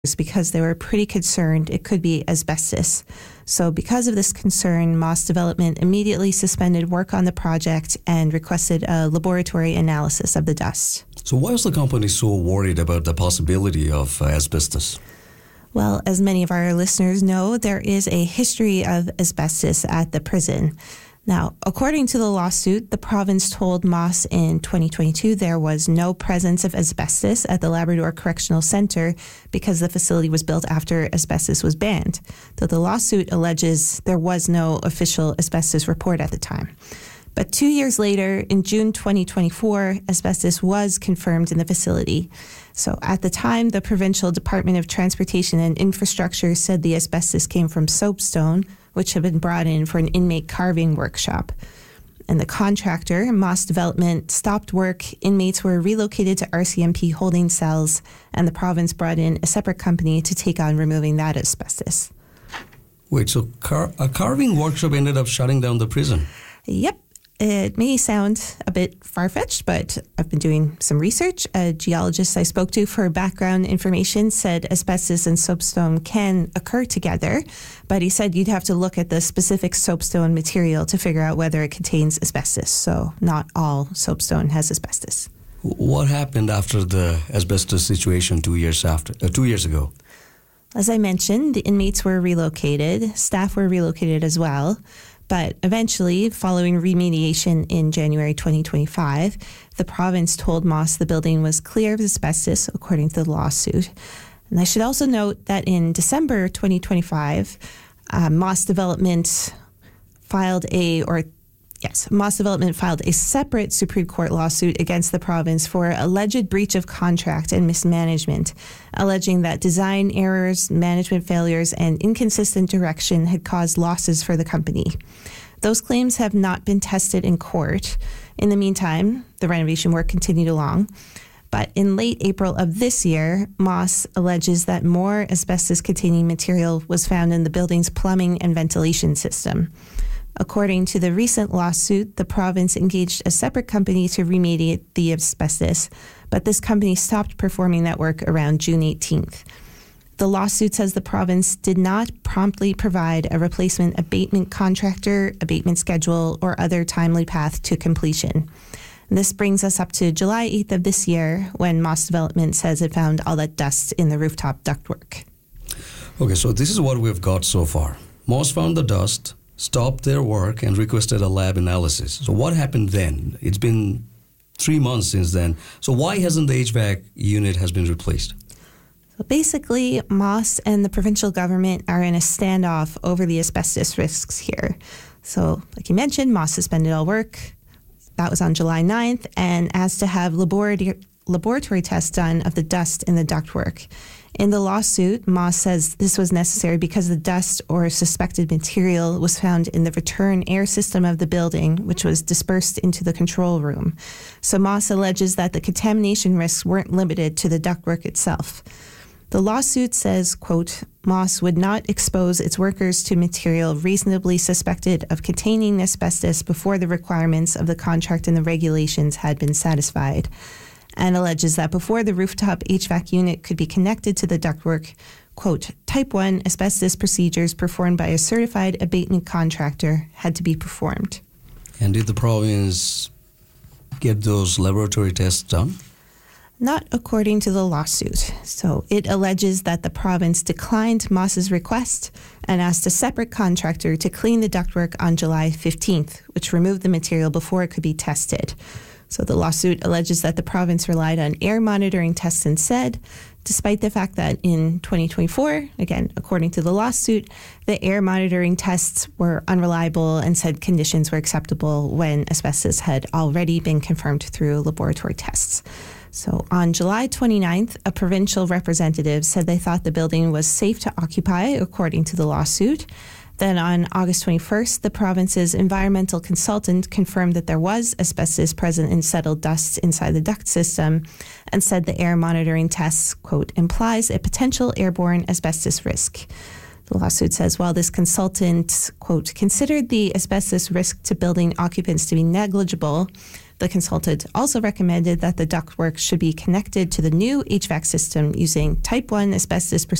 because they were pretty concerned it could be asbestos. So because of this concern, Moss Development immediately suspended work on the project and requested a laboratory analysis of the dust. So why was the company so worried about the possibility of asbestos? Well, as many of our listeners know, there is a history of asbestos at the prison. Now, according to the lawsuit, the province told Moss in 2022 there was no presence of asbestos at the Labrador Correctional Centre because the facility was built after asbestos was banned, though the lawsuit alleges there was no official asbestos report at the time. But 2 years later, in June 2024, asbestos was confirmed in the facility. So at the time, the Provincial Department of Transportation and Infrastructure said the asbestos came from soapstone, which had been brought in for an inmate carving workshop. And the contractor, Moss Development, stopped work. Inmates were relocated to RCMP holding cells, and the province brought in a separate company to take on removing that asbestos. Wait, so a carving workshop ended up shutting down the prison? Yep. It may sound a bit far-fetched, but I've been doing some research. A geologist I spoke to for background information said asbestos and soapstone can occur together, but he said you'd have to look at the specific soapstone material to figure out whether it contains asbestos. So not all soapstone has asbestos. What happened after the asbestos situation 2 years ago? As I mentioned, the inmates were relocated. Staff were relocated as well. But eventually, following remediation in January 2025, the province told Moss the building was clear of asbestos, according to the lawsuit. And I should also note that in December 2025, Moss Development filed a separate Supreme Court lawsuit against the province for alleged breach of contract and mismanagement, alleging that design errors, management failures, and inconsistent direction had caused losses for the company. Those claims have not been tested in court. In the meantime, the renovation work continued along. But in late April of this year, Moss alleges that more asbestos-containing material was found in the building's plumbing and ventilation system. According to the recent lawsuit, the province engaged a separate company to remediate the asbestos, but this company stopped performing that work around June 18th. The lawsuit says the province did not promptly provide a replacement abatement contractor, abatement schedule, or other timely path to completion. And this brings us up to July 8th of this year, when Moss Development says it found all that dust in the rooftop ductwork. Okay, so this is what we've got so far. Moss found the dust, stopped their work, and requested a lab analysis. So what happened then? It's been 3 months since then. So why hasn't the HVAC unit has been replaced? So basically, Moss and the provincial government are in a standoff over the asbestos risks here. So like you mentioned, Moss suspended all work. That was on July 9th, and asked to have laboratory tests done of the dust in the ductwork. In the lawsuit, Moss says this was necessary because the dust or suspected material was found in the return air system of the building, which was dispersed into the control room. So Moss alleges that the contamination risks weren't limited to the ductwork itself. The lawsuit says, quote, Moss would not expose its workers to material reasonably suspected of containing asbestos before the requirements of the contract and the regulations had been satisfied, and alleges that before the rooftop HVAC unit could be connected to the ductwork, quote, Type 1 asbestos procedures performed by a certified abatement contractor had to be performed. And did the province get those laboratory tests done? Not according to the lawsuit. So it alleges that the province declined Moss's request and asked a separate contractor to clean the ductwork on July 15th, which removed the material before it could be tested. So the lawsuit alleges that the province relied on air monitoring tests instead, despite the fact that in 2024, again, according to the lawsuit, the air monitoring tests were unreliable and said conditions were acceptable when asbestos had already been confirmed through laboratory tests. So on July 29th, a provincial representative said they thought the building was safe to occupy, according to the lawsuit. Then on August 21st, the province's environmental consultant confirmed that there was asbestos present in settled dust inside the duct system and said the air monitoring tests, quote, implies a potential airborne asbestos risk. The lawsuit says while this consultant, quote, considered the asbestos risk to building occupants to be negligible, The consultant also recommended that the ductwork should be connected to the new HVAC system using Type 1 asbestos